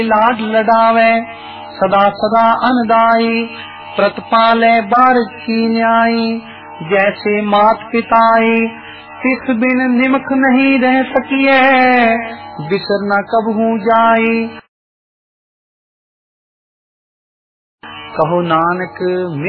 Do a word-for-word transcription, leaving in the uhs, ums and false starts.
लाड लडावे सदा सदा अनदाई, प्रतपाले बारिश की न्यायी, जैसे मात पिताई, तिस बिन निमख नहीं रह सकिए, बिसर न कबहू जाई। कहो नानक